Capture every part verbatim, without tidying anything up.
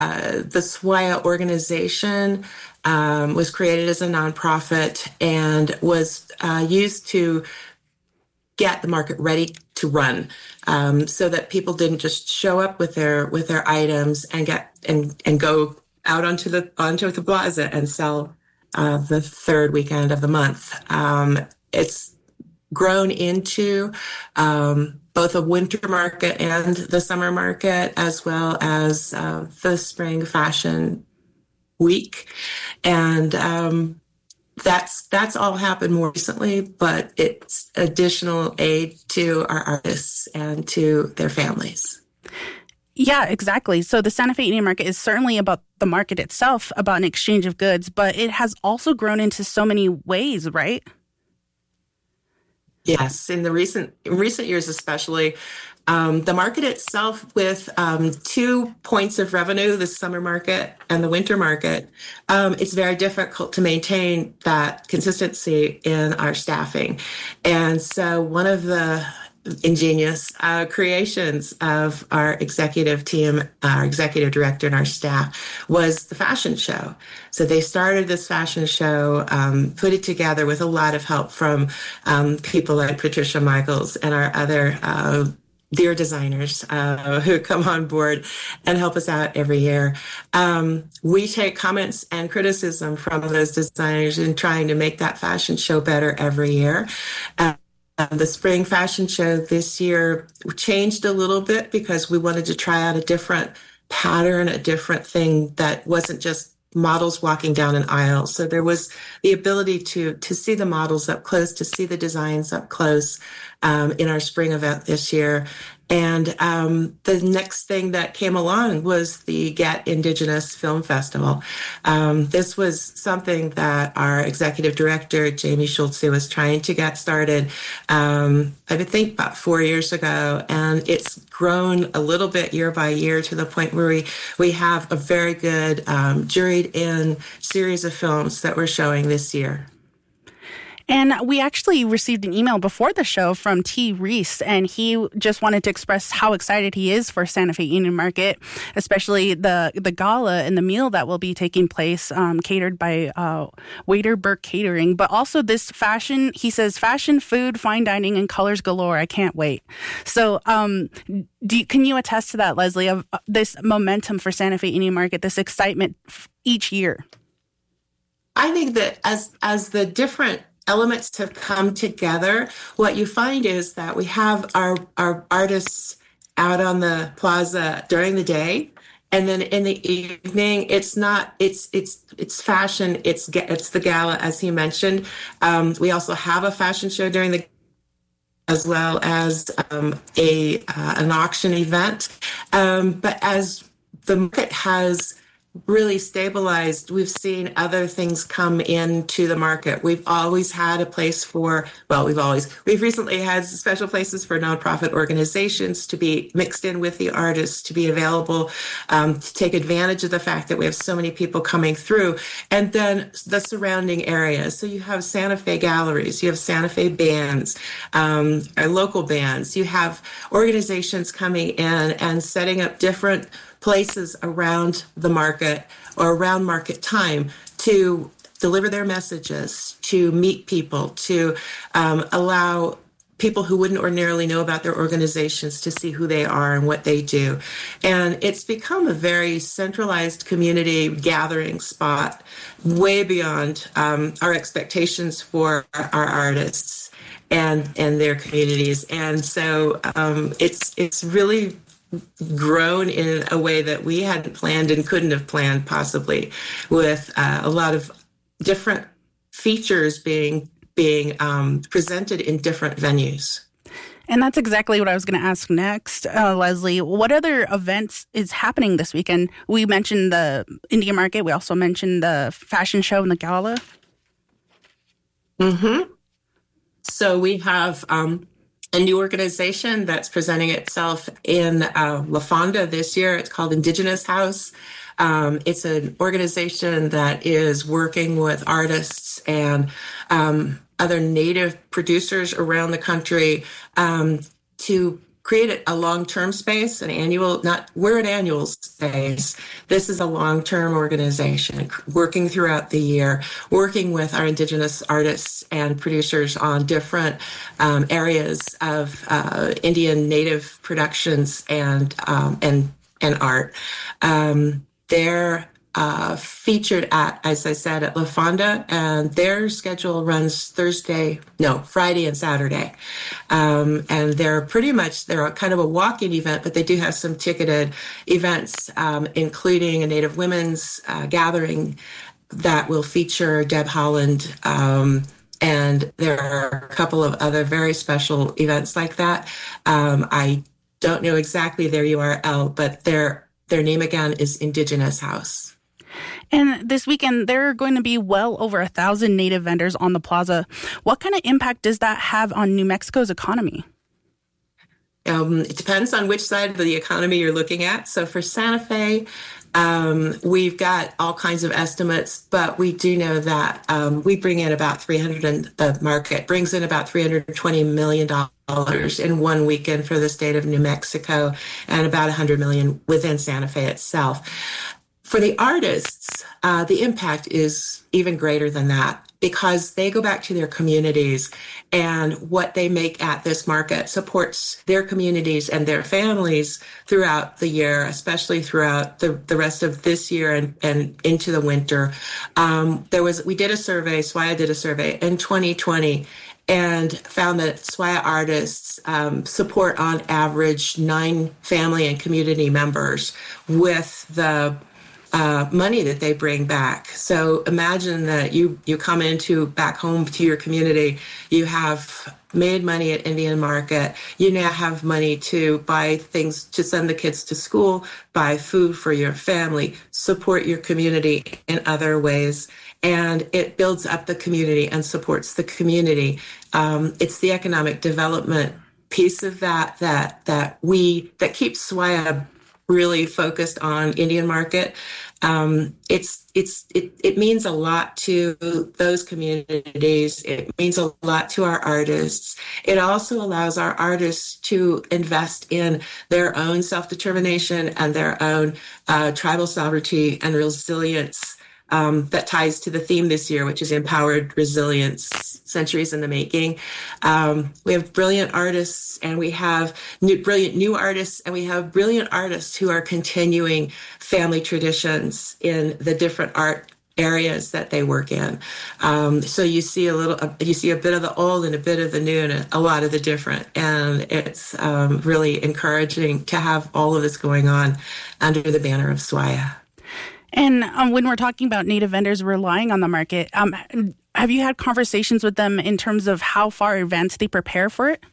uh, the SWAIA organization um, was created as a nonprofit and was uh, used to get the market ready to run, um, so that people didn't just show up with their with their items and get and and go out onto the onto the plaza and sell uh, the third weekend of the month. Um, it's grown into um, both a winter market and the summer market, as well as uh, the spring fashion week, and um, that's that's all happened more recently. But it's additional aid to our artists and to their families. Yeah, exactly. So the Santa Fe Indian Market is certainly about the market itself, about an exchange of goods, but it has also grown into so many ways, right? Yes, in the recent in recent years, especially, um, the market itself, with um, two points of revenue, the summer market and the winter market, um, it's very difficult to maintain that consistency in our staffing. And so one of the ingenious uh, creations of our executive team, our executive director, and our staff was the fashion show. So they started this fashion show, um, put it together with a lot of help from um, people like Patricia Michaels and our other uh, dear designers uh, who come on board and help us out every year. Um, we take comments and criticism from those designers in trying to make that fashion show better every year. Uh, Uh, the spring fashion show this year changed a little bit because we wanted to try out a different pattern, a different thing that wasn't just models walking down an aisle. So there was the ability to to see the models up close, to see the designs up close um, in our spring event this year. And um, the next thing that came along was the Get Indigenous Film Festival. Um, this was something that our executive director, Jamie Schultze, was trying to get started, um, I would think about four years ago. And it's grown a little bit year by year to the point where we, we have a very good um, juried in series of films that we're showing this year. And we actually received an email before the show from T. Reese, and he just wanted to express how excited he is for Santa Fe Indian Market, especially the the gala and the meal that will be taking place, um, catered by uh, Waiter Burke Catering. But also this fashion, he says, fashion, food, fine dining, and colors galore. I can't wait. So um, do you, can you attest to that, Leslie, of this momentum for Santa Fe Indian Market, this excitement each year? I think that as as the different elements have come together, what you find is that we have our, our artists out on the plaza during the day, and then in the evening, it's not, it's, it's, it's fashion, it's, it's the gala, as he mentioned. Um, we also have a fashion show during the, as well as um, a, uh, an auction event. Um, but as the market has really stabilized, we've seen other things come into the market. We've always had a place for, well, we've always, we've recently had special places for nonprofit organizations to be mixed in with the artists, to be available, um, to take advantage of the fact that we have so many people coming through. And then the surrounding areas. So you have Santa Fe galleries, you have Santa Fe bands, um, our local bands, you have organizations coming in and setting up different places around the market or around market time to deliver their messages, to meet people, to um, allow people who wouldn't ordinarily know about their organizations to see who they are and what they do. And it's become a very centralized community gathering spot, way beyond um, our expectations for our artists and and their communities. And so um, it's it's really grown in a way that we hadn't planned and couldn't have planned possibly, with uh, a lot of different features being being um, presented in different venues. And that's exactly what I was going to ask next, uh, Leslie. What other events is happening this weekend? We mentioned the Indian Market. We also mentioned the fashion show and the gala. Mm-hmm. So we have um, a new organization that's presenting itself in uh, La Fonda this year. It's called Indigenous House. Um, it's an organization that is working with artists and um, other Native producers around the country um, to created a long-term space, an annual, not, we're an annual space. This is a long-term organization working throughout the year, working with our Indigenous artists and producers on different um, areas of uh, Indian native productions and um, and and art. Um, they're Uh, featured at, as I said, at La Fonda, and their schedule runs Thursday, no, Friday and Saturday. Um, and they're pretty much, they're a kind of a walk-in event, but they do have some ticketed events, um, including a Native women's uh, gathering that will feature Deb Holland. Um, and there are a couple of other very special events like that. Um, I don't know exactly their U R L, but their, their name again is Indigenous House. And this weekend, there are going to be well over a thousand Native vendors on the plaza. What kind of impact does that have on New Mexico's economy? Um, it depends on which side of the economy you're looking at. So for Santa Fe, um, we've got all kinds of estimates, but we do know that um, we bring in about three hundred, and the market brings in about three hundred twenty million dollars in one weekend for the state of New Mexico, and about one hundred million dollars within Santa Fe itself. For the artists, uh, the impact is even greater than that, because they go back to their communities, and what they make at this market supports their communities and their families throughout the year, especially throughout the, the rest of this year and, and into the winter. Um, there was, we did a survey, S W I A did a survey in twenty twenty, and found that S W I A artists um, support on average nine family and community members with the Uh, money that they bring back. So imagine that you you come into back home to your community, you have made money at Indian Market, you now have money to buy things to send the kids to school, buy food for your family, support your community in other ways, and it builds up the community and supports the community. Um, it's the economic development piece of that that that we that keeps S W I A really focused on Indian Market. Um, it's it's it, it means a lot to those communities. It means a lot to our artists. It also allows our artists to invest in their own self-determination and their own uh, tribal sovereignty and resilience. Um, that ties to the theme this year, which is empowered resilience, centuries in the making. Um, we have brilliant artists, and we have new, brilliant new artists, and we have brilliant artists who are continuing family traditions in the different art areas that they work in. Um, so you see a little, you see a bit of the old and a bit of the new, and a, a lot of the different. And it's um, really encouraging to have all of this going on under the banner of S W I A. And um, when we're talking about Native vendors relying on the market, um, have you had conversations with them in terms of how far advanced they prepare for it?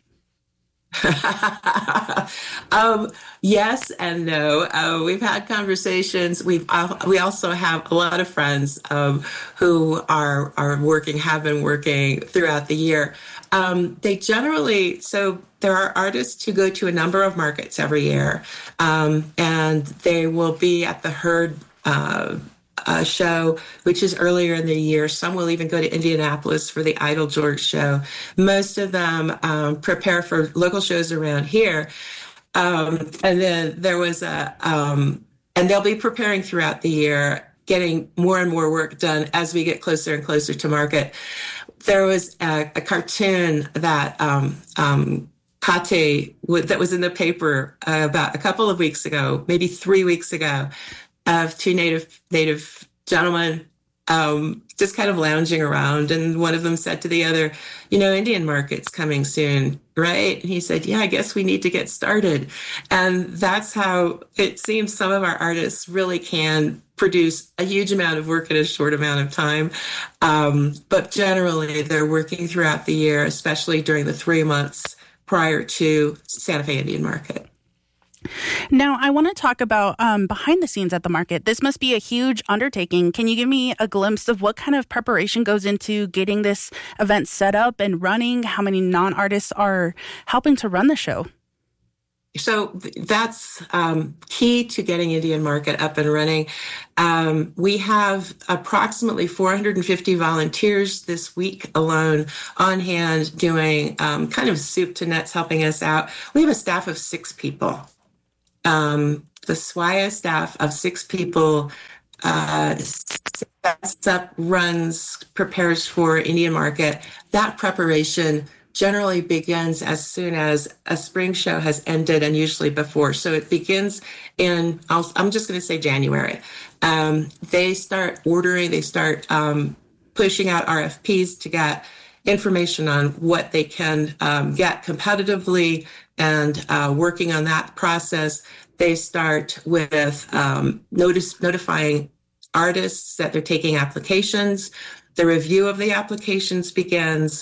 um, yes and no. Uh, we've had conversations. We've uh, we also have a lot of friends um, who are are working, have been working throughout the year. Um, they generally so. There are artists who go to a number of markets every year, um, and they will be at the Herd Uh, uh, show, which is earlier in the year. Some will even go to Indianapolis for the Idle George show. Most of them um, prepare for local shows around here. Um, and then there was a, um, and they'll be preparing throughout the year, getting more and more work done as we get closer and closer to market. There was a, a cartoon that um, um, Kate, that was in the paper uh, about a couple of weeks ago, maybe three weeks ago, of two native native gentlemen um, just kind of lounging around. And one of them said to the other, you know, Indian Market's coming soon, right? And he said, yeah, I guess we need to get started. And that's how it seems some of our artists really can produce a huge amount of work in a short amount of time. Um, but generally, they're working throughout the year, especially during the three months prior to Santa Fe Indian Market. Now, I want to talk about um, behind the scenes at the market. This must be a huge undertaking. Can you give me a glimpse of what kind of preparation goes into getting this event set up and running? How many non-artists are helping to run the show? So th- that's um, key to getting Indian Market up and running. Um, we have approximately four hundred fifty volunteers this week alone on hand doing um, kind of soup to nuts, helping us out. We have a staff of six people. Um, the S W I A staff of six people uh, sets up, runs, prepares for Indian Market. That preparation generally begins as soon as a spring show has ended, and usually before. So it begins in, I'll, I'm just going to say January. Um, they start ordering, they start um, pushing out R F Ps to get information on what they can um, get competitively, and uh, working on that process. They start with um, notice, notifying artists that they're taking applications. The review of the applications begins.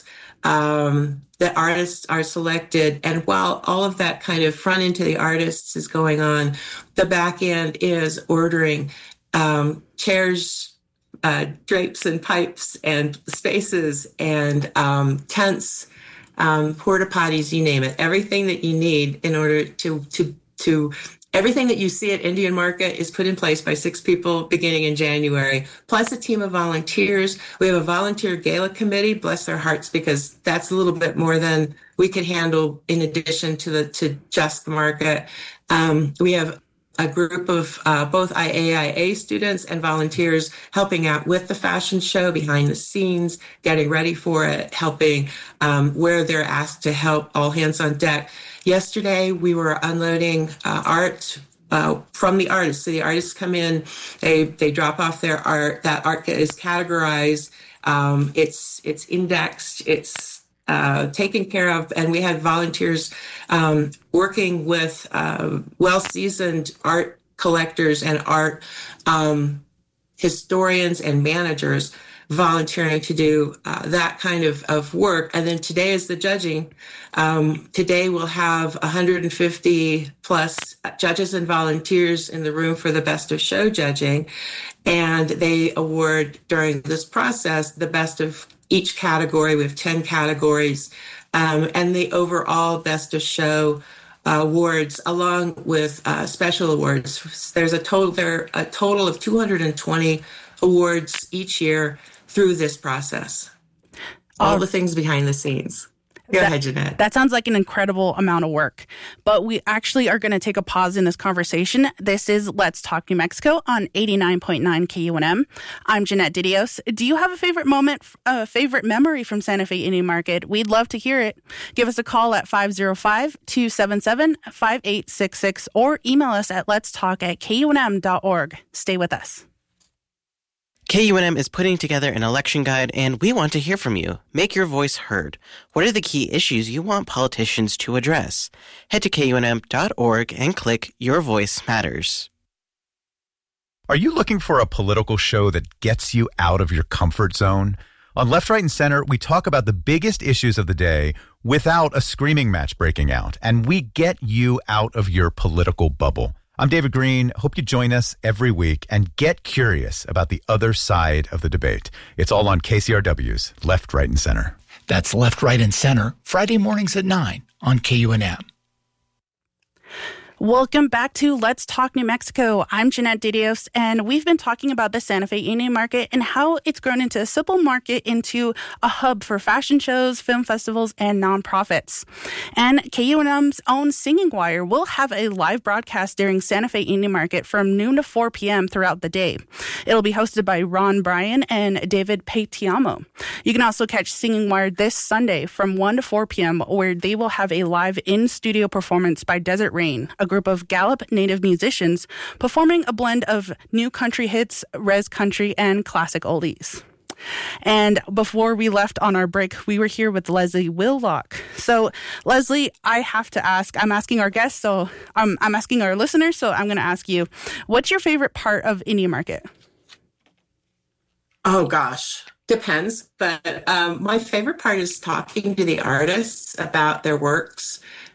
Um, the artists are selected. And while all of that kind of front end to the artists is going on, the back end is ordering um, chairs, uh, drapes and pipes and spaces and um, tents, um, porta potties, you name it, everything that you need in order to, to, to, everything that you see at Indian Market is put in place by six people beginning in January, plus a team of volunteers. We have a volunteer gala committee, bless their hearts, because that's a little bit more than we could handle in addition to the to just the market. Um, we have a group of uh, both I A I A students and volunteers helping out with the fashion show, behind the scenes, getting ready for it, helping um, where they're asked to help, all hands on deck. Yesterday, we were unloading uh, art uh, from the artists. So the artists come in, they they drop off their art. That art is categorized, um, it's it's indexed, it's uh, taken care of, and we had volunteers um, working with uh, well-seasoned art collectors and art um, historians and managers volunteering to do uh, that kind of, of work. And then today is the judging. Um, today we'll have one hundred fifty plus judges and volunteers in the room for the best of show judging. And they award during this process the best of each category. We have ten categories. Um, and the overall best of show uh, awards, along with uh, special awards. There's a total, there a total of two hundred twenty awards each year through this process. All the things behind the scenes. Go that, ahead, Jeanette. That sounds like an incredible amount of work. But we actually are going to take a pause in this conversation. This is Let's Talk New Mexico on eighty-nine point nine K U N M. I'm Jeanette Didios. Do you have a favorite moment, a favorite memory from Santa Fe Indian Market? We'd love to hear it. Give us a call at five oh five, two seven seven, five eight six six or email us at letstalk at K U N M dot org. Stay with us. K U N M is putting together an election guide, and we want to hear from you. Make your voice heard. What are the key issues you want politicians to address? Head to K U N M dot org and click Your Voice Matters. Are you looking for a political show that gets you out of your comfort zone? On Left, Right, and Center, we talk about the biggest issues of the day without a screaming match breaking out, and we get you out of your political bubble. I'm David Green. Hope you join us every week and get curious about the other side of the debate. It's all on K C R W's Left, Right, and Center. That's Left, Right, and Center, Friday mornings at nine on K U N M. Welcome back to Let's Talk New Mexico. I'm Jeanette Didios, and we've been talking about the Santa Fe Indian Market and how it's grown into a simple market into a hub for fashion shows, film festivals, and nonprofits. And K U N M's own Singing Wire will have a live broadcast during Santa Fe Indian Market from noon to four p.m. throughout the day. It'll be hosted by Ron Bryan and David Paitiamo. You can also catch Singing Wire this Sunday from one to four p.m., where they will have a live in-studio performance by Desert Rain, a group of Gallup native musicians performing a blend of new country hits, res country, and classic oldies. And before we left on our break, we were here with Leslie Willock. So, Leslie, I have to ask, I'm asking our guests, so um, I'm asking our listeners, so I'm going to ask you, what's your favorite part of Indian Market? Oh, gosh. Depends. But um, my favorite part is talking to the artists about their works.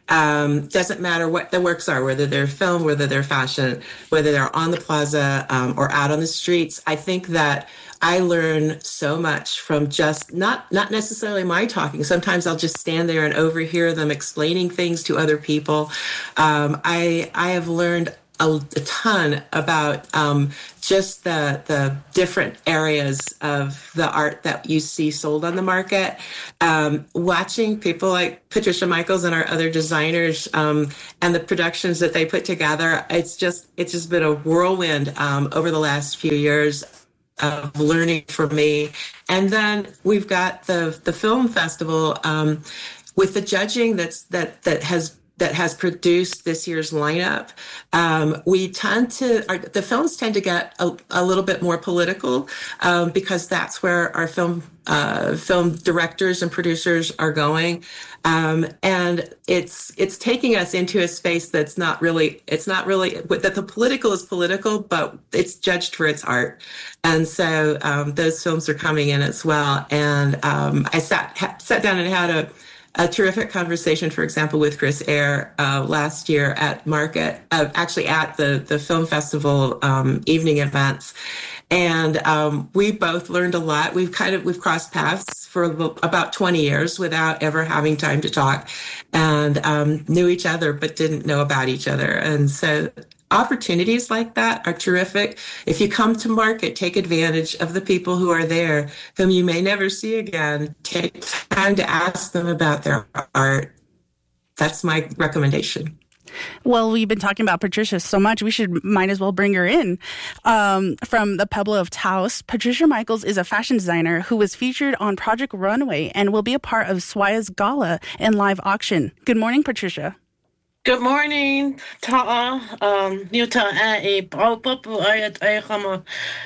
Um, doesn't matter what the works are, whether they're film, whether they're fashion, whether they're on the plaza um, or out on the streets. I think that I learn so much from just not not necessarily my talking. Sometimes I'll just stand there and overhear them explaining things to other people. Um, I I have learned a, a ton about um, just the the different areas of the art that you see sold on the market. Um, watching people like Patricia Michaels and our other designers um, and the productions that they put together, it's just it's just been a whirlwind um, over the last few years of learning for me. And then we've got the the film festival um, with the judging that's that that has that has produced this year's lineup. Um, we tend to, our, the films tend to get a, a little bit more political um, because that's where our film uh, film directors and producers are going. Um, and it's it's taking us into a space that's not really, it's not really, that the political is political, but it's judged for its art. And so um, those films are coming in as well. And um, I sat, ha, sat down and had a A terrific conversation, for example, with Chris Eyre uh, last year at Market, uh, actually at the, the film festival um, evening events. And um, we both learned a lot. We've kind of, we've crossed paths for about twenty years without ever having time to talk, and um, knew each other, but didn't know about each other. And so opportunities like that are terrific. If you come to Market, take advantage of the people who are there, whom you may never see again. Take time to ask them about their art. That's my recommendation. Well, we've been talking about Patricia so much, we should might as well bring her in. Um, from the Pueblo of Taos, Patricia Michaels is a fashion designer who was featured on Project Runway and will be a part of S W A Ya's gala and live auction. Good morning, Patricia. Good morning, Ta'a. Um, Utah e paupapu ayat ayakama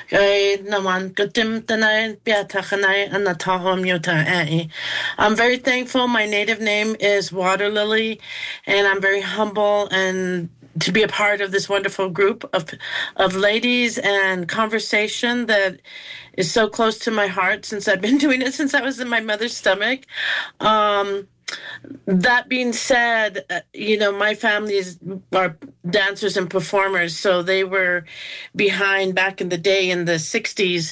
ay naman kutim tanay biatakanay and Ta'a Utah e. I'm very thankful. My native name is Water Lily, and I'm very humble and to be a part of this wonderful group of of ladies and conversation that is so close to my heart since I've been doing it since I was in my mother's stomach. Um, That being said, uh, you know, my family is, are dancers and performers, so they were behind back in the day in the sixties,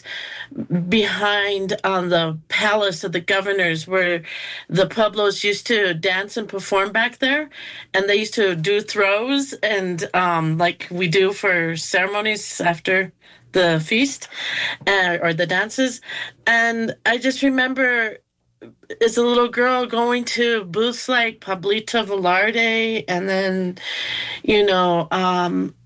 behind on the palace of the governors where the Pueblos used to dance and perform back there, and they used to do throws and um, like we do for ceremonies after the feast uh, or the dances. And I just remember as a little girl going to booths like Pablito Velarde and then, you know, um,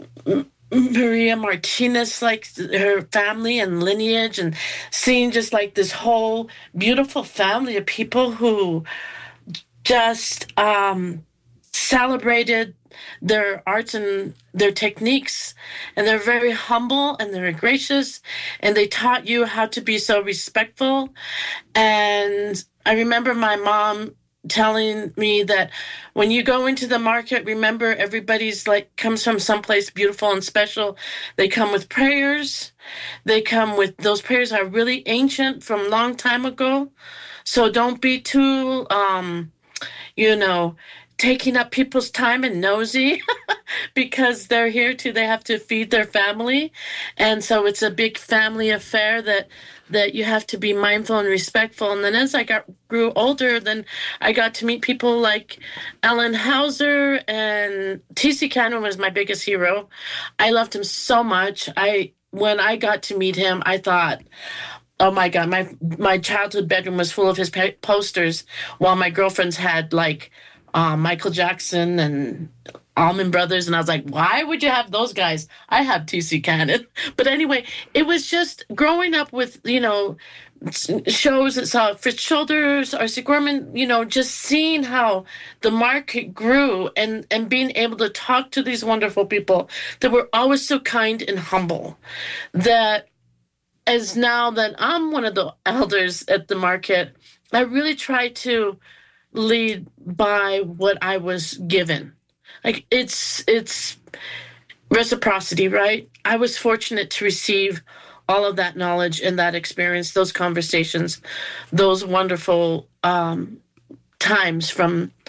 Maria Martinez, like her family and lineage, and seeing just like this whole beautiful family of people who just um, celebrated their arts and their techniques, and they're very humble and they're gracious, and they taught you how to be so respectful. And I remember my mom telling me that when you go into the market, remember everybody's like comes from someplace beautiful and special. They come with prayers. They come with, those prayers are really ancient from long time ago. So don't be too, um, you know, taking up people's time and nosy because they're here too. They have to feed their family. And so it's a big family affair that that you have to be mindful and respectful. And then as I got grew older, then I got to meet people like Ellen Hauser, and T C Cannon was my biggest hero. I loved him so much. I when I got to meet him, I thought, oh my God, my my childhood bedroom was full of his posters, while my girlfriends had like Um, Michael Jackson and Allman Brothers, and I was like, why would you have those guys? I have T C Cannon. But anyway, it was just growing up with, you know, shows that saw Fritz Shoulders, R C Gorman, you know, just seeing how the market grew and, and being able to talk to these wonderful people that were always so kind and humble. That as now that I'm one of the elders at the market, I really try to lead by what I was given. Like it's it's reciprocity, right? I was fortunate to receive all of that knowledge and that experience, those conversations, those wonderful um, times from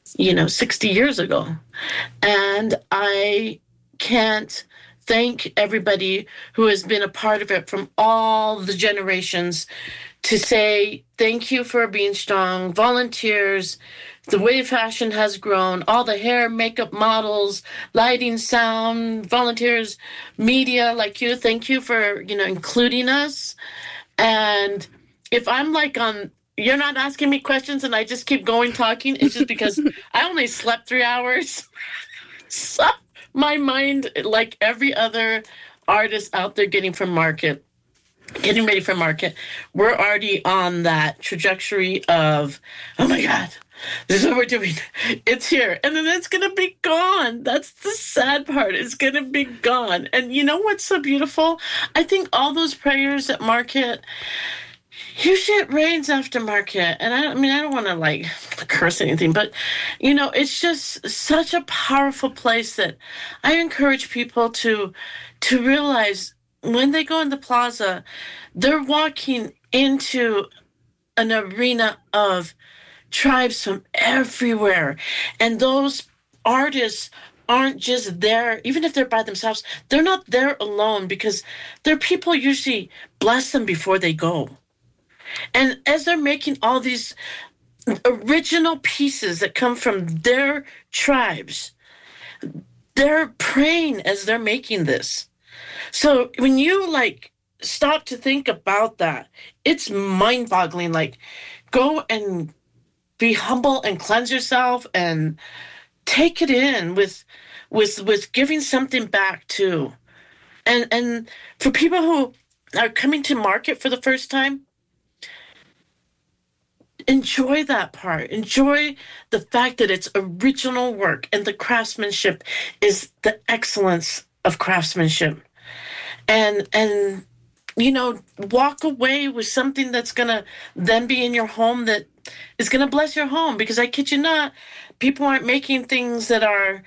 you know, sixty years ago. And I can't thank everybody who has been a part of it from all the generations to say thank you for being strong, volunteers, the way fashion has grown, all the hair, makeup models, lighting, sound, volunteers, media like you. Thank you for, you know, including us. And if I'm like on, you're not asking me questions and I just keep going talking, it's just because I only slept three hours. So my mind, like every other artist out there getting from market, getting ready for market, we're already on that trajectory of, oh my God, this is what we're doing. It's here. And then it's going to be gone. That's the sad part. It's going to be gone. And you know what's so beautiful? I think all those prayers at market, usually it rains after market. And I, I mean, I don't want to like curse anything, but you know, it's just such a powerful place that I encourage people to, to realize when they go in the plaza, they're walking into an arena of tribes from everywhere. And those artists aren't just there, even if they're by themselves, they're not there alone because their people usually bless them before they go. And as they're making all these original pieces that come from their tribes, they're praying as they're making this. So when you like stop to think about that, it's mind-boggling. Like, go and be humble and cleanse yourself and take it in with with with giving something back too. And and for people who are coming to market for the first time, enjoy that part. Enjoy the fact that it's original work and the craftsmanship is the excellence of craftsmanship. And, and you know, walk away with something that's going to then be in your home that is going to bless your home. Because I kid you not, people aren't making things that are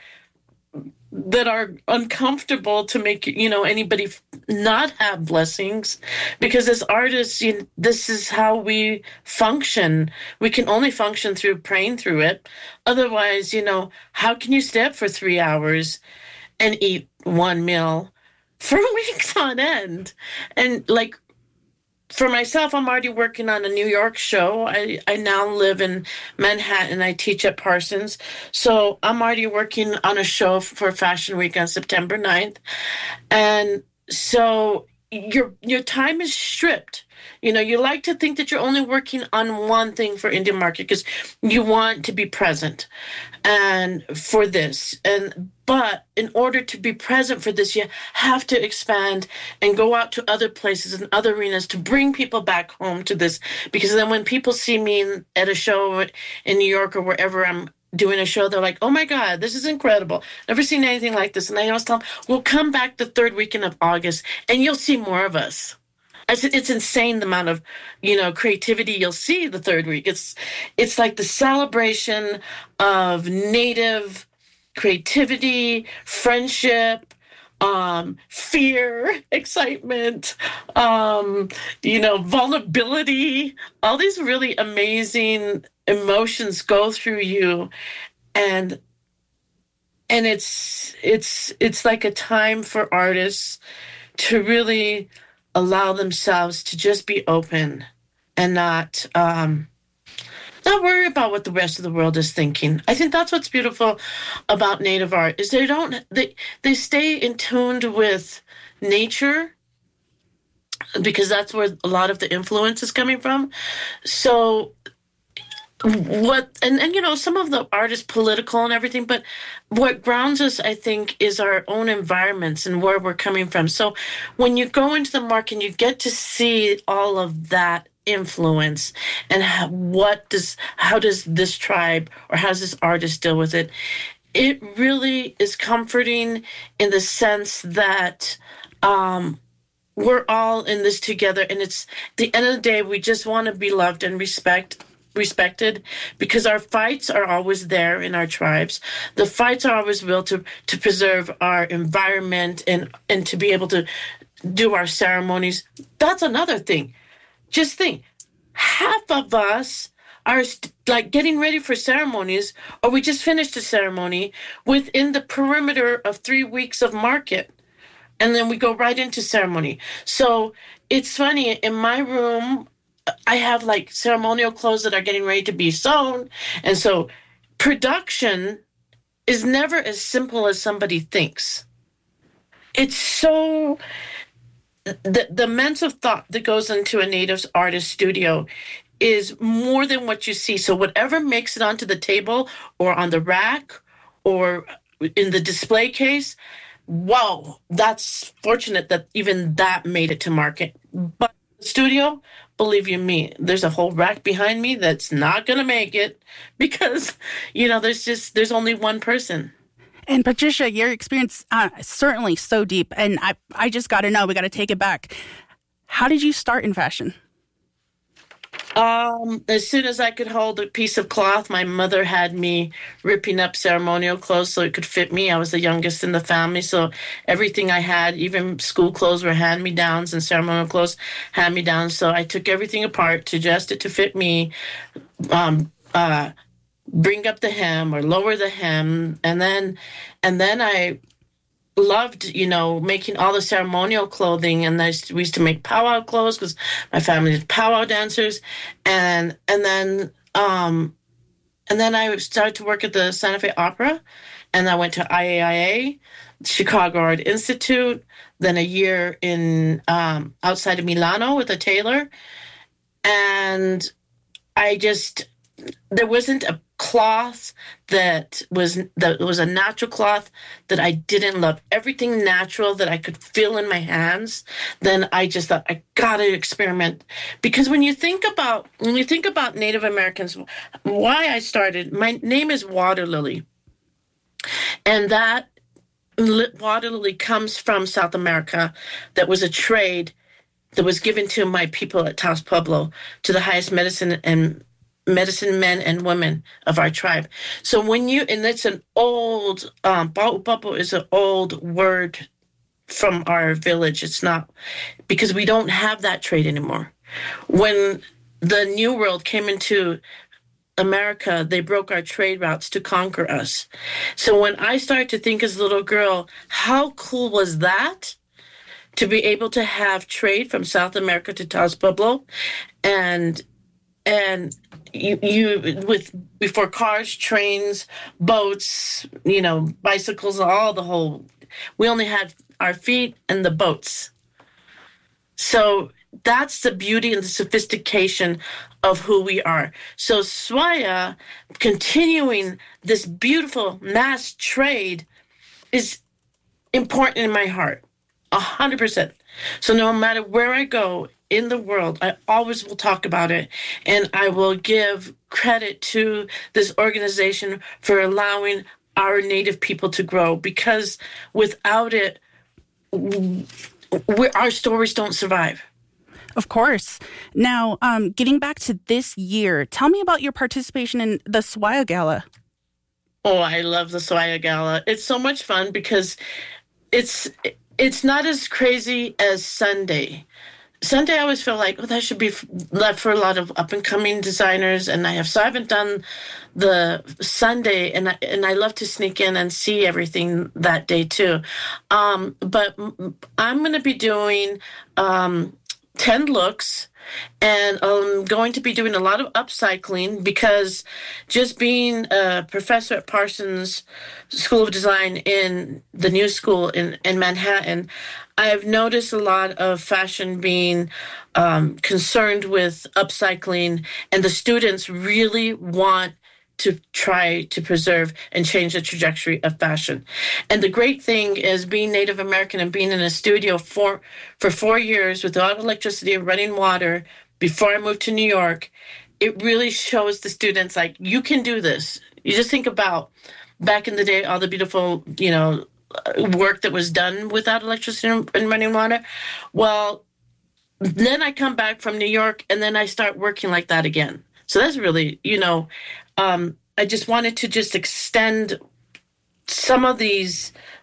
that are uncomfortable to make, you know, anybody not have blessings. Because as artists, you, this is how we function. We can only function through praying through it. Otherwise, you know, how can you stay up for three hours and eat one meal for weeks on end? And like, for myself, I'm already working on a New York show. I, I now live in Manhattan. I teach at Parsons. So I'm already working on a show for Fashion Week on September ninth. And so your your time is stripped. You know, you like to think that you're only working on one thing for Indian market because you want to be present and for this. And but in order to be present for this, you have to expand and go out to other places and other arenas to bring people back home to this. Because then when people see me in, at a show in New York or wherever I'm doing a show, they're like, oh my God, this is incredible. Never seen anything like this. And I always tell them, we'll come back the third weekend of August and you'll see more of us. I said, it's insane the amount of, you know, creativity you'll see the third week. It's it's like the celebration of Native creativity, friendship, um, fear, excitement, um, you know, vulnerability. All these really amazing emotions go through you, and and it's it's it's like a time for artists to really allow themselves to just be open and not um, not worry about what the rest of the world is thinking. I think that's what's beautiful about Native art is they don't they they stay in tuned with nature because that's where a lot of the influence is coming from. So what and, and you know, some of the art is political and everything, but what grounds us, I think, is our own environments and where we're coming from. So when you go into the market and you get to see all of that influence and how, what does how does this tribe or how does this artist deal with it, it really is comforting in the sense that um, we're all in this together. And it's at the end of the day, we just want to be loved and respect respected because our fights are always there in our tribes. The fights are always real to to preserve our environment and and to be able to do our ceremonies. That's another thing. Just think, half of us are st- like getting ready for ceremonies, or we just finished a ceremony within the perimeter of three weeks of market. And then we go right into ceremony. So it's funny, in my room, I have like ceremonial clothes that are getting ready to be sewn. And so production is never as simple as somebody thinks. It's so, the, the mental thought that goes into a native artist studio is more than what you see. So whatever makes it onto the table or on the rack or in the display case, wow, that's fortunate that even that made it to market. But the studio, believe you me, there's a whole rack behind me that's not going to make it because, you know, there's just, there's only one person. And Patricia, your experience uh, certainly so deep. And I, I just got to know, we got to take it back. How did you start in fashion? Um, as soon as I could hold a piece of cloth, my mother had me ripping up ceremonial clothes so it could fit me. I was the youngest in the family, so everything I had, even school clothes, were hand-me-downs, and ceremonial clothes hand-me-downs. So I took everything apart to adjust it to fit me, um, uh, bring up the hem or lower the hem, and then, and then I loved, you know, making all the ceremonial clothing, and I used to, we used to make powwow clothes because my family is powwow dancers, and and then um, and then I started to work at the Santa Fe Opera, and I went to I A I A, Chicago Art Institute, then a year in um, outside of Milano with a tailor, and I just there wasn't a cloth that was that was a natural cloth that I didn't love. Everything natural that I could feel in my hands, then I just thought I gotta experiment. Because when you think about when you think about Native Americans, why I started, my name is Water Lily. And that water lily comes from South America. That was a trade that was given to my people at Taos Pueblo, to the highest medicine and medicine men and women of our tribe. So when you, and it's an old, um, Ba'upapo is an old word from our village. It's not, because we don't have that trade anymore. When the New World came into America, they broke our trade routes to conquer us. So when I started to think as a little girl, how cool was that? To be able to have trade from South America to Taos Pueblo, and and you, you with before cars, trains, boats, you know, bicycles, all the whole. We only had our feet and the boats. So that's the beauty and the sophistication of who we are. So Swaya, continuing this beautiful mass trade, is important in my heart, a hundred percent. So no matter where I go in the world, I always will talk about it, and I will give credit to this organization for allowing our Native people to grow, because without it, we, our stories don't survive. Of course. Now, um, getting back to this year, tell me about your participation in the Swaya Gala. Oh, I love the Swaya Gala. It's so much fun because it's it's not as crazy as Sunday. Sunday, I always feel like, oh, that should be left for a lot of up-and-coming designers, and I have so I haven't done the Sunday, and I, and I love to sneak in and see everything that day too. Um, but I'm going to be doing um, ten looks, and I'm going to be doing a lot of upcycling, because just being a professor at Parsons School of Design in the new school in, in Manhattan, I've noticed a lot of fashion being um, concerned with upcycling, and the students really want to try to preserve and change the trajectory of fashion. And the great thing is, being Native American and being in a studio for, for four years without electricity and running water before I moved to New York, it really shows the students, like, you can do this. You just think about back in the day, all the beautiful, you know, work that was done without electricity and running water. Well, then I come back from New York, and then I start working like that again. So that's really, you know, um, I just wanted to just extend some of these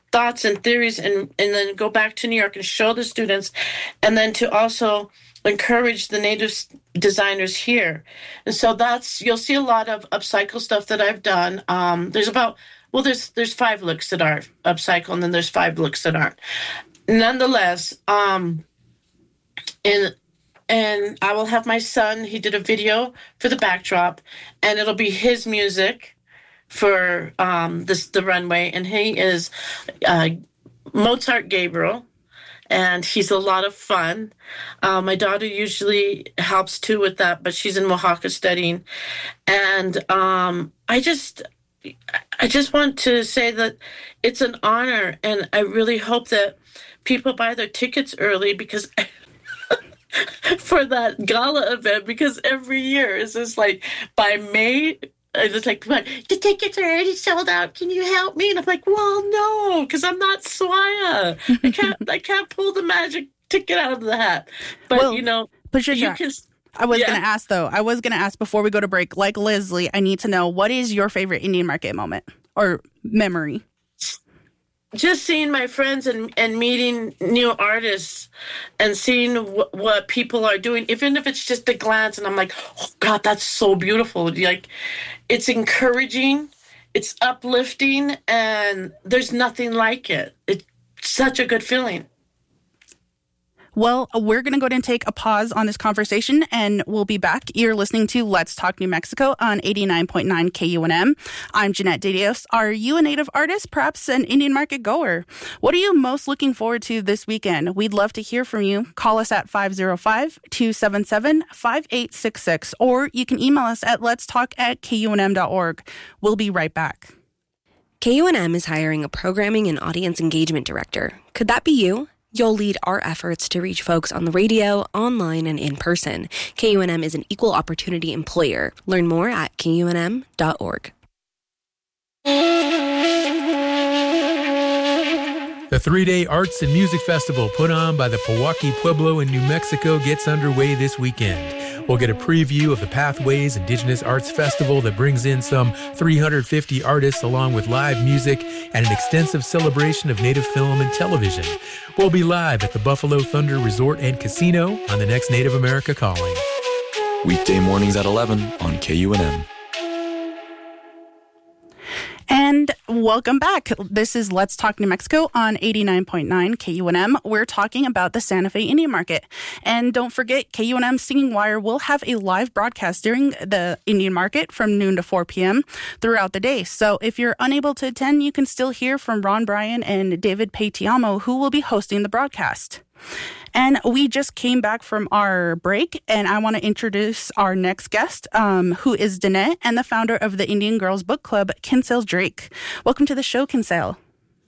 thoughts and theories, and, and then go back to New York and show the students, and then to also encourage the native designers here. And so that's, you'll see a lot of upcycle stuff that I've done. Um, there's about, well, there's there's five looks that are upcycle, and then there's five looks that aren't. Nonetheless, um, in and I will have my son, he did a video for the backdrop, and it'll be his music for um, this the runway, and he is uh, Mozart Gabriel, and he's a lot of fun. Uh, my daughter usually helps too with that, but she's in Oaxaca studying, and um, I just I just want to say that it's an honor, and I really hope that people buy their tickets early because. for that gala event, because every year it's just like by May, it's like, the tickets are already sold out. Can you help me? And I'm like, well, no, because I'm not Swaya. I can't, I can't pull the magic ticket out of the hat. But well, you know, Patricia, you can. I was yeah. going to ask though. I was going to ask before we go to break. Like Leslie, I need to know, what is your favorite Indian market moment or memory? Just seeing my friends and, and meeting new artists and seeing wh- what people are doing, even if it's just a glance, and I'm like, oh God, that's so beautiful. Like, it's encouraging, it's uplifting, and there's nothing like it. It's such a good feeling. Well, we're going to go ahead and take a pause on this conversation, and we'll be back. You're listening to Let's Talk New Mexico on eighty-nine point nine K U N M. I'm Jeanette Didios. Are you a native artist, perhaps an Indian market goer? What are you most looking forward to this weekend? We'd love to hear from you. Call us at five oh five, two seven seven, five eight six six, or you can email us at letstalk at K U N M dot org. We'll be right back. K U N M is hiring a programming and audience engagement director. Could that be you? You'll lead our efforts to reach folks on the radio, online, and in person. K U N M is an equal opportunity employer. Learn more at K U N M dot org. The three-day Arts and Music Festival put on by the Pewaukee Pueblo in New Mexico gets underway this weekend. We'll get a preview of the Pathways Indigenous Arts Festival that brings in some three hundred fifty artists along with live music and an extensive celebration of native film and television. We'll be live at the Buffalo Thunder Resort and Casino on the next Native America Calling. Weekday mornings at eleven on K U N M. And welcome back. This is Let's Talk New Mexico on eighty-nine point nine K U N M. We're talking about the Santa Fe Indian Market. And don't forget, K U N M Singing Wire will have a live broadcast during the Indian Market from noon to four p.m. throughout the day. So if you're unable to attend, you can still hear from Ron Bryan and David Paytiamo, who will be hosting the broadcast. And we just came back from our break, and I want to introduce our next guest, um, who is Danette and the founder of the Indian Girls Book Club, Kinsale Drake. Welcome to the show, Kinsale.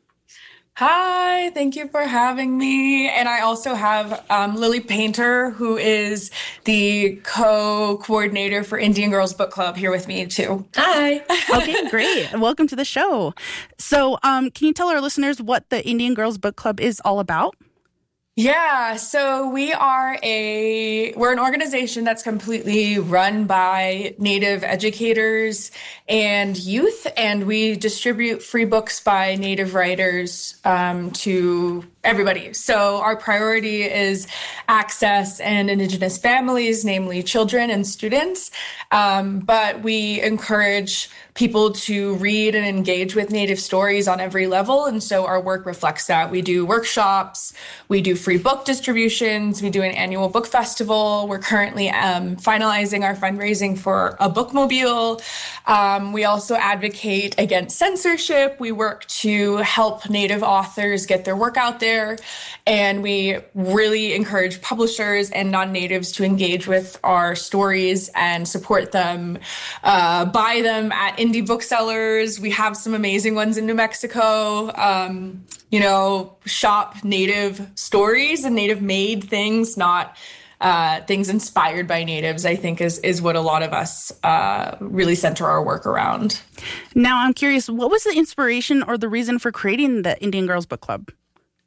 Hi, thank you for having me. And I also have um, Lily Painter, who is the co-coordinator for Indian Girls Book Club, here with me too. Hi. Okay, great. Welcome to the show. So um, can you tell our listeners what the Indian Girls Book Club is all about? Yeah, so we are a, we're an organization that's completely run by Native educators and youth, and we distribute free books by Native writers um, to everybody. So our priority is access and Indigenous families, namely children and students. Um, but we encourage people to read and engage with Native stories on every level. And so our work reflects that. We do workshops, we do free book distributions, we do an annual book festival. We're currently um, finalizing our fundraising for a bookmobile. Um, we also advocate against censorship. We work to help Native authors get their work out there. And we really encourage publishers and non-natives to engage with our stories and support them, uh, buy them at indie booksellers. We have some amazing ones in New Mexico. Um, you know, shop Native stories and Native-made things, not uh, things inspired by Natives, I think is, is what a lot of us uh, really center our work around. Now, I'm curious, what was the inspiration or the reason for creating the Indian Girls Book Club?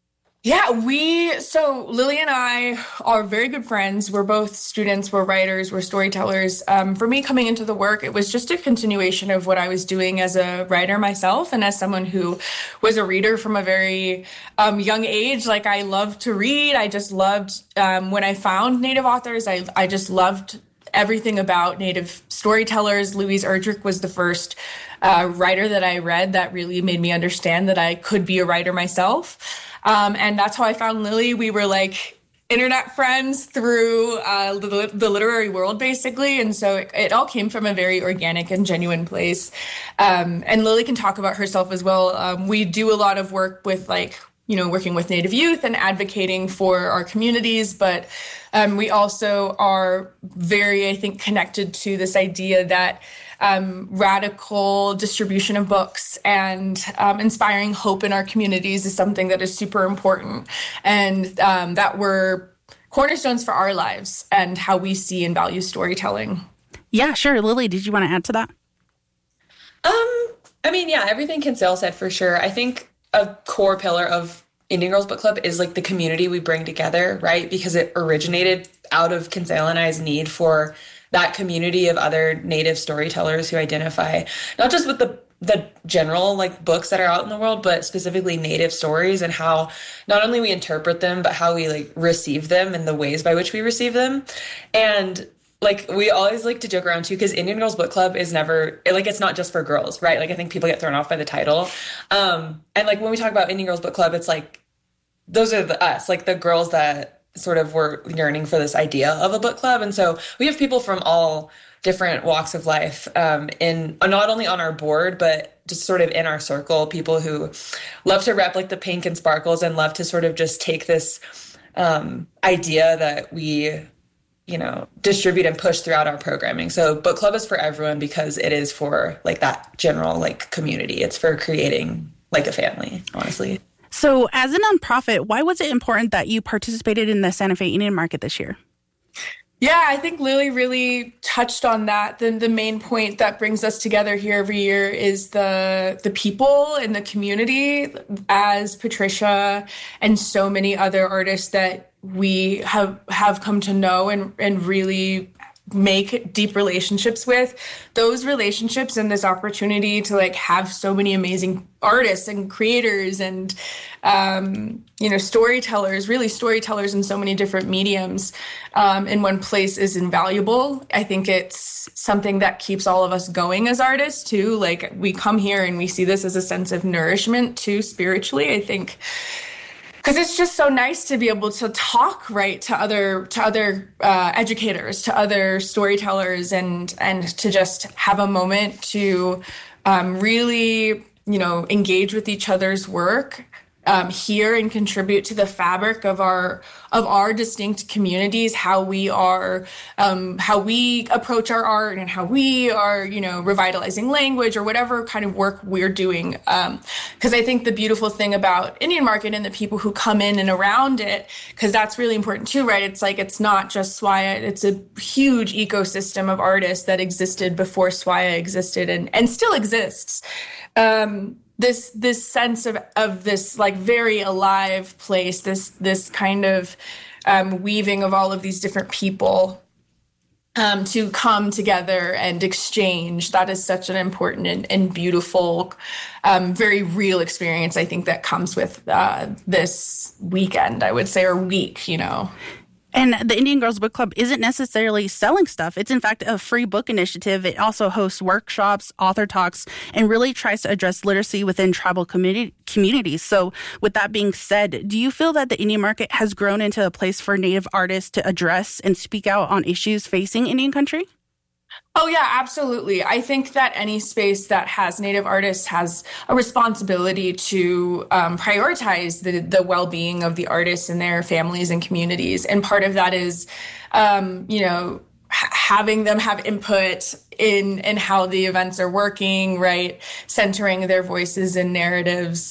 Yeah, we, so Lily and I are very good friends. We're both students, we're writers, we're storytellers. Um, for me, coming into the work, it was just a continuation of what I was doing as a writer myself and as someone who was a reader from a very um, young age. Like, I loved to read. I just loved, um, when I found Native authors, I, I just loved everything about Native storytellers. Louise Erdrich was the first uh, writer that I read that really made me understand that I could be a writer myself. Um, and that's how I found Lily. We were like internet friends through uh, the, the literary world, basically. And so it, it all came from a very organic and genuine place. Um, and Lily can talk about herself as well. Um, we do a lot of work with like, you know, working with Native youth and advocating for our communities. But um, we also are very, I think, connected to this idea that Um, radical distribution of books and um, inspiring hope in our communities is something that is super important, and um, that were cornerstones for our lives and how we see and value storytelling. Yeah, sure. Lily, did you want to add to that? Um, I mean, yeah, everything Kinsale said for sure. I think a core pillar of Indian Girls Book Club is like the community we bring together, right? Because it originated out of Kinsale and I's need for that community of other Native storytellers who identify not just with the the general like books that are out in the world, but specifically Native stories and how not only we interpret them, but how we like receive them and the ways by which we receive them. And like we always like to joke around too, because Indian Girls Book Club is never like it's not just for girls, right? Like I think people get thrown off by the title. Um, and like when we talk about Indian Girls Book Club, it's like those are the us, like the girls that sort of were yearning for this idea of a book club. And so we have people from all different walks of life um, in not only on our board, but just sort of in our circle, people who love to rep like the pink and sparkles and love to sort of just take this um, idea that we, you know, distribute and push throughout our programming. So book club is for everyone because it is for like that general like community. It's for creating like a family, honestly. So as a nonprofit, why was it important that you participated in the Santa Fe Indian Market this year? Yeah, I think Lily really touched on that. The, the main point that brings us together here every year is the the people in the community, as Patricia and so many other artists that we have have come to know and, and really make deep relationships with. Those relationships and this opportunity to like have so many amazing artists and creators and um, you know, storytellers, really storytellers in so many different mediums um, in one place is invaluable. I think it's something that keeps all of us going as artists too. Like we come here and we see this as a sense of nourishment too, spiritually. I think because it's just so nice to be able to talk right to other to other uh, educators, to other storytellers, and and to just have a moment to um, really, you know, engage with each other's work, um, hear and contribute to the fabric of our of our distinct communities, how we are, um, how we approach our art, and how we are, you know, revitalizing language or whatever kind of work we're doing. Because um, I think the beautiful thing about Indian Market and the people who come in and around it, because that's really important too, right? It's like it's not just SWAIA; it's a huge ecosystem of artists that existed before SWAIA existed and and still exists. Um, This this sense of, of this like very alive place, this this kind of um, weaving of all of these different people um, to come together and exchange. That is such an important and, and beautiful, um, very real experience, I think, that comes with uh, this weekend, I would say, or week, you know. And the Indian Girls Book Club isn't necessarily selling stuff. It's, in fact, a free book initiative. It also hosts workshops, author talks, and really tries to address literacy within tribal community, communities. So with that being said, do you feel that the Indian Market has grown into a place for Native artists to address and speak out on issues facing Indian country? Oh, yeah, absolutely. I think that any space that has Native artists has a responsibility to um, prioritize the, the well-being of the artists and their families and communities. And part of that is, um, you know, ha- having them have input in, in how the events are working, right? Centering their voices and narratives.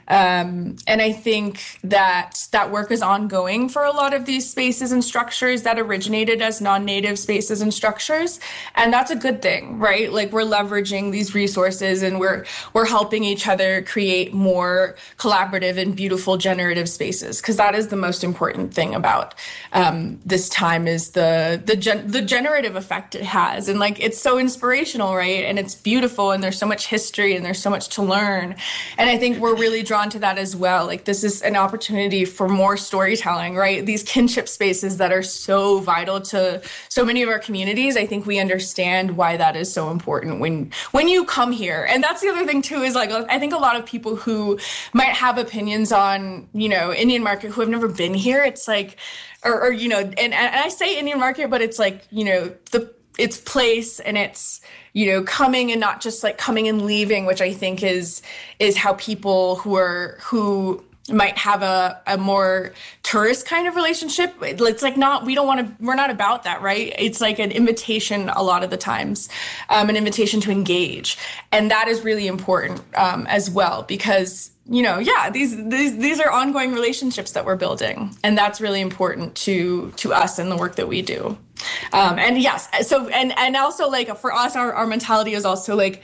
Um, and I think that that work is ongoing for a lot of these spaces and structures that originated as non-native spaces and structures. And that's a good thing, right? Like we're leveraging these resources and we're we're helping each other create more collaborative and beautiful generative spaces, because that is the most important thing about um, this time is the the gen- the generative effect it has. And like it's so inspirational, right? And it's beautiful and there's so much history and there's so much to learn. And I think we're really drawn to that as well. Like this is an opportunity for more storytelling, right? These kinship spaces that are so vital to so many of our communities. I think we understand why that is so important when when you come here. And that's the other thing too, is like I think a lot of people who might have opinions on, you know, Indian market who have never been here, it's like, or, or you know, and, and I say Indian market, but it's like, you know, the its place and it's, you know, coming and not just like coming and leaving, which I think is is how people who are who might have a, a more tourist kind of relationship. It's like not, we don't want to, we're not about that, right? It's like an invitation a lot of the times, um, an invitation to engage. And that is really important um, as well, because, you know, yeah, these, these, these are ongoing relationships that we're building. And that's really important to, to us and the work that we do. Um, and yes, so, and, and also like for us, our, our mentality is also like,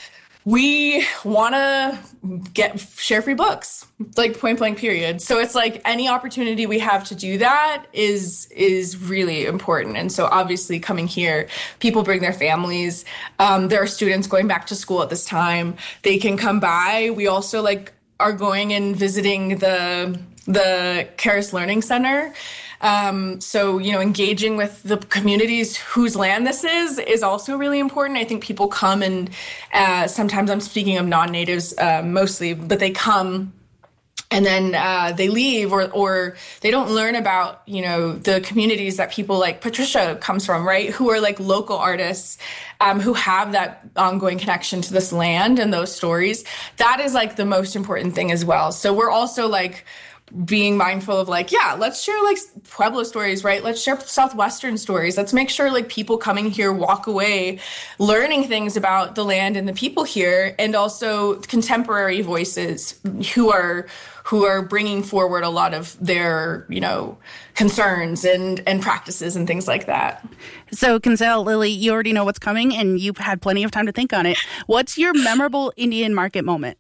we want to get share free books, like point blank period. So it's like any opportunity we have to do that is is really important. And so obviously coming here, people bring their families. Um, there are students going back to school at this time. They can come by. We also like are going and visiting the the Karis Learning Center. Um, so, you know, engaging with the communities whose land this is, is also really important. I think people come and uh, sometimes I'm speaking of non-natives uh, mostly, but they come and then uh, they leave or, or they don't learn about, you know, the communities that people like Patricia comes from, right? Who are like local artists um, who have that ongoing connection to this land and those stories. That is like the most important thing as well. So we're also like, being mindful of like, yeah, let's share like Pueblo stories, right? Let's share Southwestern stories. Let's make sure like people coming here walk away learning things about the land and the people here, and also contemporary voices who are who are bringing forward a lot of their, you know, concerns and, and practices and things like that. So, Kinsale, Lily, you already know what's coming and you've had plenty of time to think on it. What's your memorable Indian market moment?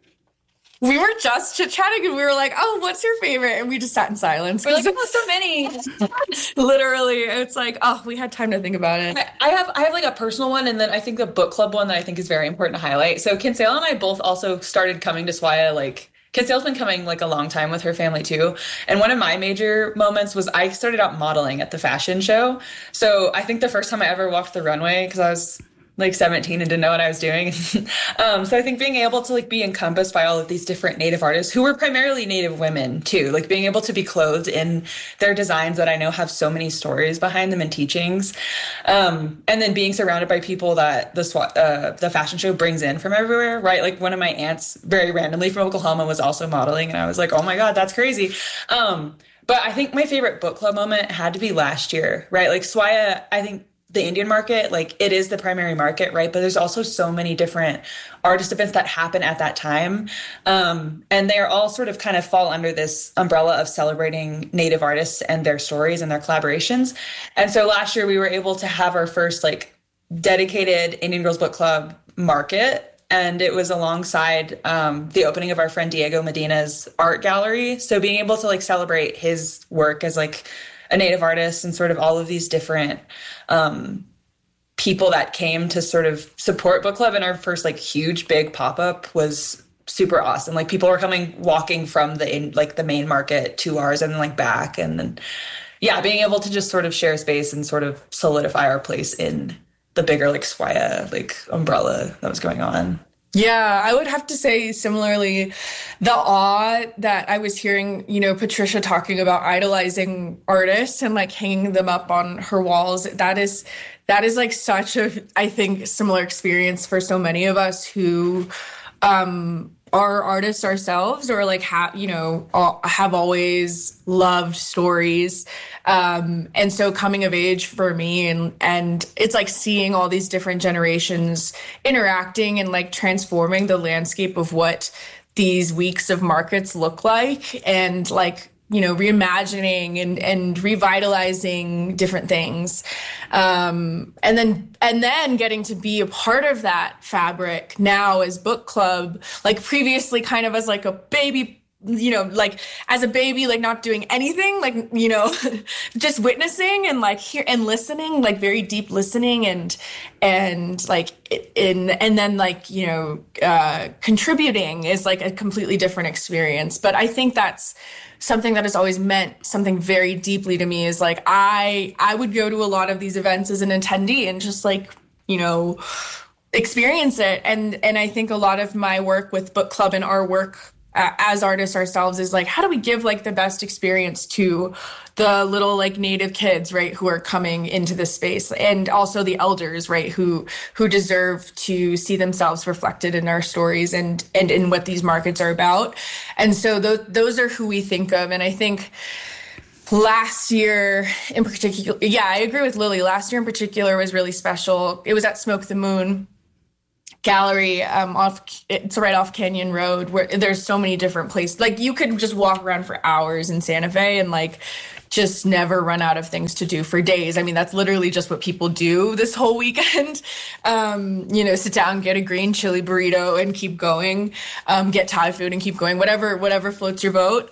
We were just chit-chatting and we were like, oh, what's your favorite? And we just sat in silence. We're like, oh, so many. Literally, it's like, oh, we had time to think about it. I have I have like a personal one, and then I think the book club one that I think is very important to highlight. So Kinsale and I both also started coming to Swaya. Like, Kinsale's been coming like a long time with her family too. And one of my major moments was I started out modeling at the fashion show. So I think the first time I ever walked the runway, because I was like seventeen and didn't know what I was doing. um, so I think being able to like be encompassed by all of these different Native artists who were primarily Native women too, like being able to be clothed in their designs that I know have so many stories behind them and teachings. Um, and then being surrounded by people that the uh, the fashion show brings in from everywhere, right? Like one of my aunts very randomly from Oklahoma was also modeling. And I was like, oh my God, that's crazy. Um, but I think my favorite book club moment had to be last year, right? Like Swaya, I think, the Indian market, like it is the primary market, right? But there's also so many different artist events that happen at that time. Um, and they're all sort of kind of fall under this umbrella of celebrating Native artists and their stories and their collaborations. And so last year we were able to have our first like dedicated Indian Girls Book Club market. And it was alongside um, the opening of our friend Diego Medina's art gallery. So being able to like celebrate his work as like a Native artist and sort of all of these different um, people that came to sort of support book club in our first like huge big pop-up was super awesome. Like people were coming walking from the in, like the main market to ours and then like back, and then yeah, being able to just sort of share space and sort of solidify our place in the bigger like Swaya like umbrella that was going on. Yeah, I would have to say similarly, the awe that I was hearing, you know, Patricia talking about idolizing artists and like hanging them up on her walls. That is, that is like such a, I think, similar experience for so many of us who um, are artists ourselves, or like have, you know, have always loved stories. Um, and so coming of age for me, and, and it's like seeing all these different generations interacting and like transforming the landscape of what these weeks of markets look like, and like, you know, reimagining and, and revitalizing different things. Um, and then, and then getting to be a part of that fabric now as book club, like previously kind of as like a baby, you know, like as a baby, like not doing anything, like, you know, just witnessing and like hear and listening, like very deep listening and, and like in, and then like, you know, uh, contributing is like a completely different experience. But I think that's something that has always meant something very deeply to me, is like, I, I would go to a lot of these events as an attendee and just like, you know, experience it. And, and I think a lot of my work with book club and our work Uh, as artists ourselves is like, how do we give like the best experience to the little like native kids, right, who are coming into this space, and also the elders, right, who who deserve to see themselves reflected in our stories and and in what these markets are about. And so th- those are who we think of. And I think last year in particular, yeah, I agree with Lily. Last year in particular was really special. It was at Smoke the Moon Gallery, um, off it's right off Canyon Road, where there's so many different places. Like you could just walk around for hours in Santa Fe and like just never run out of things to do for days. I mean, that's literally just what people do this whole weekend. Um, you know, sit down, get a green chili burrito and keep going. Um, get Thai food and keep going. Whatever, whatever floats your boat.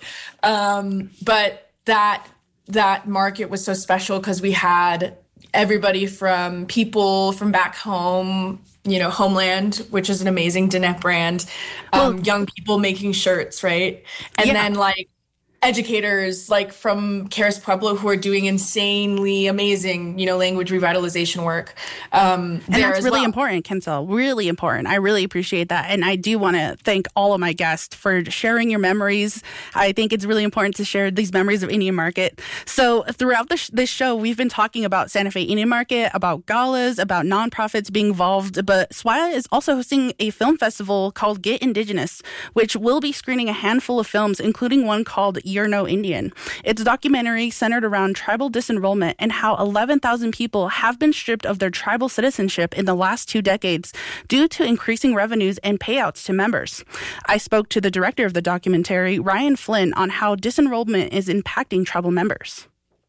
Um, but that that market was so special because we had everybody from people from back home, you know, Homeland, which is an amazing Danette brand, um, well, young people making shirts, right? And yeah. then like educators like from Caris Pueblo who are doing insanely amazing, you know, language revitalization work. Um, and that's really well. important, Kensel, really important. I really appreciate that. And I do want to thank all of my guests for sharing your memories. I think it's really important to share these memories of Indian Market. So throughout this, this show, we've been talking about Santa Fe Indian Market, about galas, about nonprofits being involved, but S W I A is also hosting a film festival called Get Indigenous, which will be screening a handful of films, including one called You're No Indian. It's a documentary centered around tribal disenrollment and how eleven thousand people have been stripped of their tribal citizenship in the last two decades due to increasing revenues and payouts to members. I spoke to the director of the documentary, Ryan Flynn, on how disenrollment is impacting tribal members.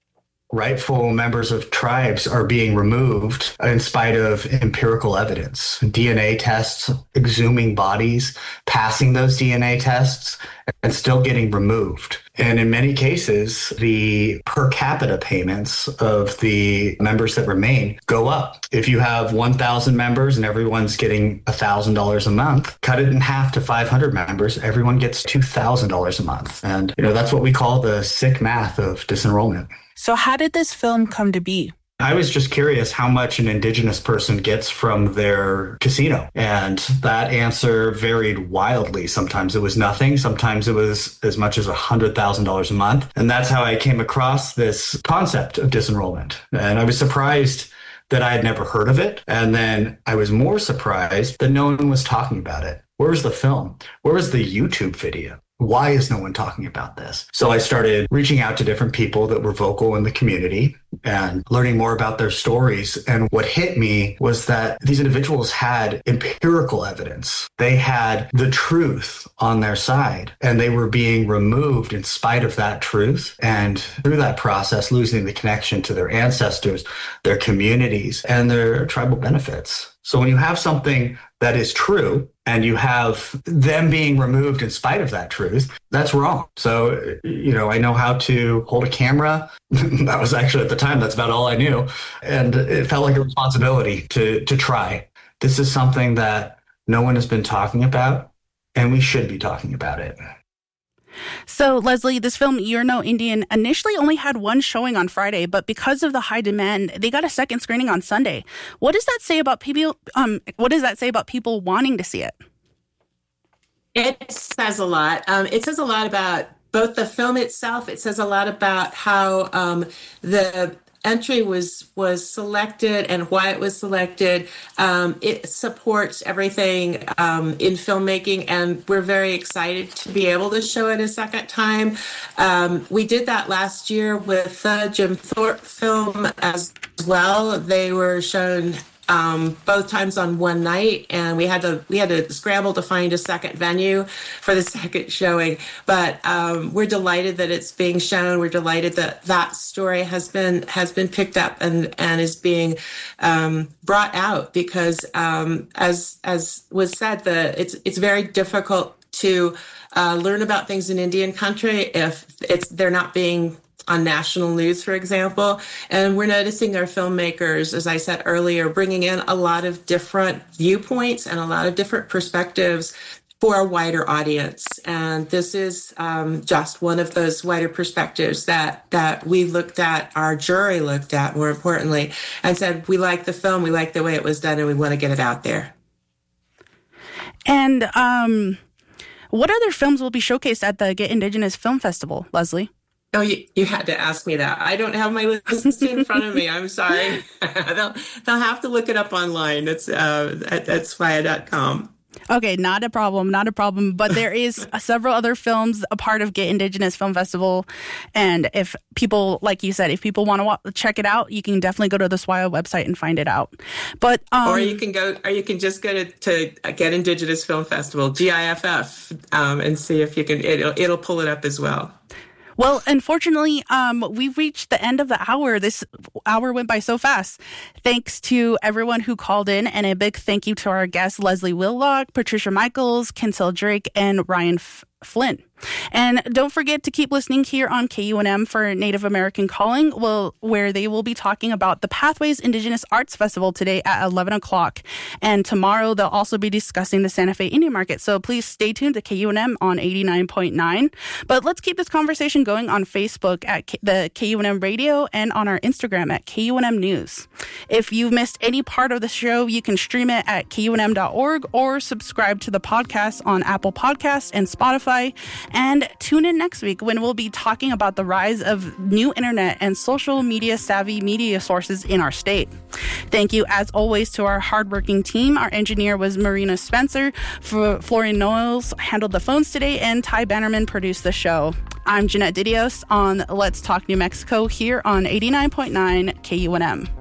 Rightful members of tribes are being removed in spite of empirical evidence. D N A tests, exhuming bodies, passing those D N A tests, and still getting removed. And in many cases, the per capita payments of the members that remain go up. If you have one thousand members and everyone's getting one thousand dollars a month, cut it in half to five hundred members, everyone gets two thousand dollars a month. And, you know, that's what we call the sick math of disenrollment. So how did this film come to be? I was just curious how much an Indigenous person gets from their casino. And that answer varied wildly. Sometimes it was nothing. Sometimes it was as much as one hundred thousand dollars a month. And that's how I came across this concept of disenrollment. And I was surprised that I had never heard of it. And then I was more surprised that no one was talking about it. Where was the film? Where was the YouTube video? Why is no one talking about this? So I started reaching out to different people that were vocal in the community and learning more about their stories. And what hit me was that these individuals had empirical evidence. They had the truth on their side, and they were being removed in spite of that truth. And through that process, losing the connection to their ancestors, their communities, and their tribal benefits. So when you have something that is true and you have them being removed in spite of that truth, that's wrong. So, you know, I know how to hold a camera. That was actually at the time, that's about all I knew. And it felt like a responsibility to to try. This is something that no one has been talking about, and we should be talking about it. So, Leslie, this film, You're No Indian, initially only had one showing on Friday, but because of the high demand, they got a second screening on Sunday. What does that say about people? Um, what does that say about people wanting to see it? It says a lot. Um, it says a lot about both the film itself. It says a lot about how um, the entry was was selected and why it was selected. Um, it supports everything um, in filmmaking, and we're very excited to be able to show it a second time. Um, we did that last year with the Jim Thorpe film as well. They were shown um, both times on one night, and we had to we had to scramble to find a second venue for the second showing. But um, we're delighted that it's being shown. We're delighted that that story has been has been picked up and and is being um, brought out, because um, as as was said, the it's it's very difficult to uh, learn about things in Indian country if it's they're not being on national news, for example. And we're noticing our filmmakers, as I said earlier, bringing in a lot of different viewpoints and a lot of different perspectives for a wider audience. And this is um, just one of those wider perspectives that that we looked at, our jury looked at, more importantly, and said, we like the film, we like the way it was done, and we want to get it out there. And um, what other films will be showcased at the Get Indigenous Film Festival, Leslie? Oh, you, you had to ask me that. I don't have my list in front of me. I'm sorry. they'll, they'll have to look it up online. It's uh, at, at swaya dot com. Okay, not a problem, not a problem. But there is several other films a part of Get Indigenous Film Festival. And if people, like you said, if people want to wa- check it out, you can definitely go to the Swaya website and find it out. But um, Or you can go, or you can just go to, to Get Indigenous Film Festival, G I F F, um, and see if you can, it'll, it'll pull it up as well. Well, unfortunately, um, we've reached the end of the hour. This hour went by so fast. Thanks to everyone who called in, and a big thank you to our guests, Leslie Willock, Patricia Michaels, Kinsell Drake, and Ryan F- Flynn. And don't forget to keep listening here on K U N M for Native American Calling, well, where they will be talking about the Pathways Indigenous Arts Festival today at eleven o'clock. And tomorrow they'll also be discussing the Santa Fe Indian Market. So please stay tuned to K U N M on eighty-nine point nine. But let's keep this conversation going on Facebook at K- the K U N M Radio and on our Instagram at K U N M News. If you've missed any part of the show, you can stream it at K U N M dot org or subscribe to the podcast on Apple Podcasts and Spotify. And tune in next week when we'll be talking about the rise of new internet and social media savvy media sources in our state. Thank you, as always, to our hardworking team. Our engineer was Marina Spencer. For Florian Noels handled the phones today, and Ty Bannerman produced the show. I'm Jeanette Didios on Let's Talk New Mexico here on eighty-nine point nine K U N M.